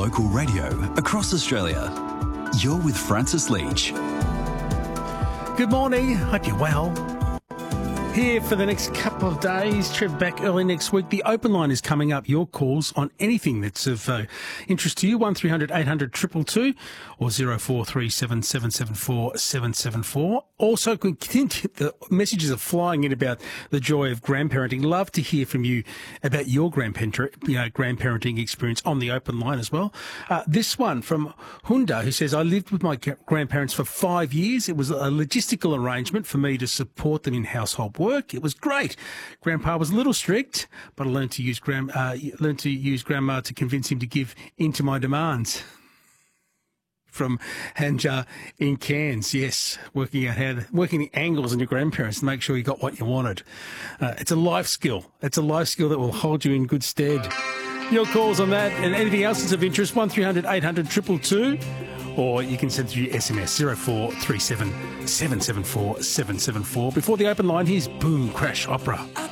local radio across Australia. You're with Francis Leach. Good morning. Hope you're well. Here for the next couple of days. Trev back early next week. The open line is coming up. Your calls on anything that's of interest to you. 1300 800 222 or 0437 774 774. Also, the messages are flying in about the joy of grandparenting. Love to hear from you about your grandparenting experience on the open line as well. This one from Hunda, who says, I lived with my grandparents for 5 years. It was a logistical arrangement for me to support them in household work. It was great. Grandpa was a little strict, but I learned to use Grandma to convince him to give in to my demands. From Hanja in Cairns, yes, working the angles on your grandparents to make sure you got what you wanted. It's a life skill. It's a life skill that will hold you in good stead. Your calls on that and anything else that's of interest, 1300 800 222, or you can send through your SMS 0437 774 774. Before the open line, here's Boom Crash Opera.